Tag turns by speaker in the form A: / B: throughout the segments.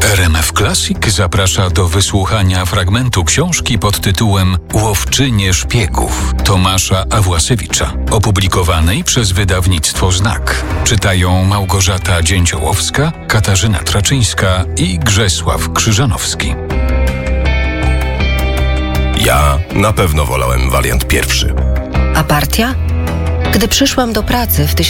A: RMF Classic zaprasza do wysłuchania fragmentu książki pod tytułem Łowczynie szpiegów Tomasza Awłasiewicza, opublikowanej przez wydawnictwo Znak. Czytają Małgorzata Dzięciołowska, Katarzyna Traczyńska i Grzesław Krzyżanowski.
B: Ja na pewno wolałem wariant pierwszy.
C: A partia? Gdy przyszłam do pracy w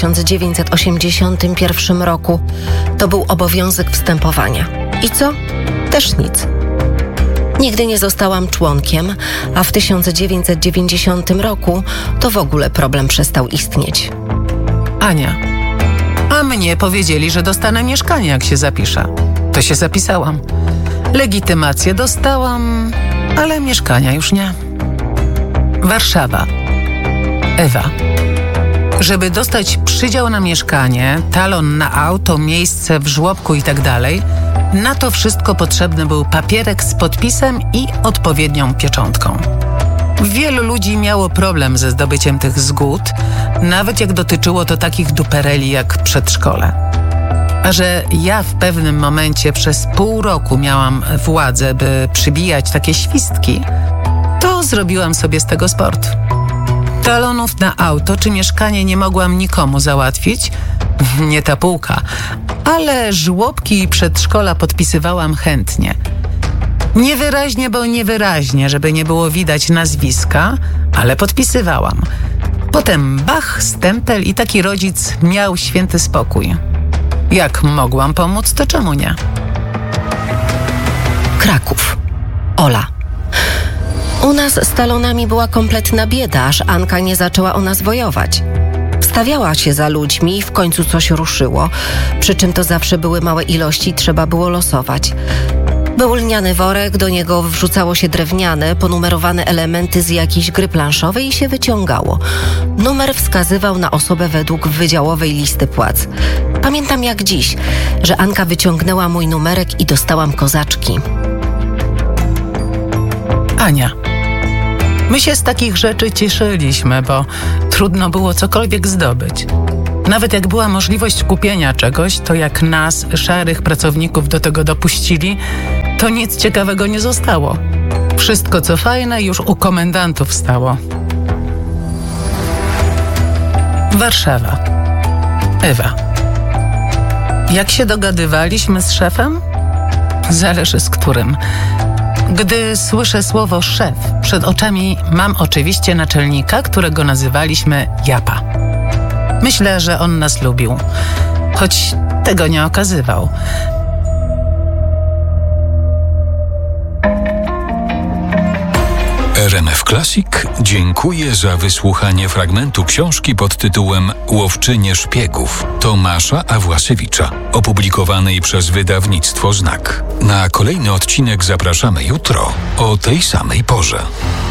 C: 1981 roku, to był obowiązek wstępowania. I co? Też nic. Nigdy nie zostałam członkiem, a w 1990 roku to w ogóle problem przestał istnieć.
D: Ania, a mnie powiedzieli, że dostanę mieszkanie, jak się zapiszę. To się zapisałam. Legitymację dostałam, ale mieszkania już nie. Warszawa. Ewa. Żeby dostać przydział na mieszkanie, talon na auto, miejsce w żłobku i tak dalej, na to wszystko potrzebny był papierek z podpisem i odpowiednią pieczątką. Wielu ludzi miało problem ze zdobyciem tych zgód, nawet jak dotyczyło to takich dupereli jak przedszkole. A że ja w pewnym momencie przez pół roku miałam władzę, by przybijać takie świstki, to zrobiłam sobie z tego sport. Talonów na auto czy mieszkanie nie mogłam nikomu załatwić, nie ta półka, ale żłobki i przedszkola podpisywałam chętnie. Niewyraźnie, bo niewyraźnie, żeby nie było widać nazwiska, ale podpisywałam. Potem bach, stempel i taki rodzic miał święty spokój. Jak mogłam pomóc, to czemu nie?
C: Kraków. Ola. U nas z talonami była kompletna bieda, aż Anka nie zaczęła o nas wojować. Wstawiała się za ludźmi i w końcu coś ruszyło, przy czym to zawsze były małe ilości i trzeba było losować. Był lniany worek, do niego wrzucało się drewniane, ponumerowane elementy z jakiejś gry planszowej i się wyciągało. Numer wskazywał na osobę według wydziałowej listy płac. Pamiętam jak dziś, że Anka wyciągnęła mój numerek i dostałam kozaczki.
D: Ania. My się z takich rzeczy cieszyliśmy, bo trudno było cokolwiek zdobyć. Nawet jak była możliwość kupienia czegoś, to jak nas, szarych pracowników, do tego dopuścili, to nic ciekawego nie zostało. Wszystko co fajne już u komendantów stało. Warszawa. Ewa. Jak się dogadywaliśmy z szefem? Zależy z którym. Gdy słyszę słowo szef, przed oczami mam oczywiście naczelnika, którego nazywaliśmy Japa. Myślę, że on nas lubił, choć tego nie okazywał.
A: RMF Classic dziękuję za wysłuchanie fragmentu książki pod tytułem Łowczynie szpiegów Tomasza Awłasiewicza, opublikowanej przez wydawnictwo Znak. Na kolejny odcinek zapraszamy jutro o tej samej porze.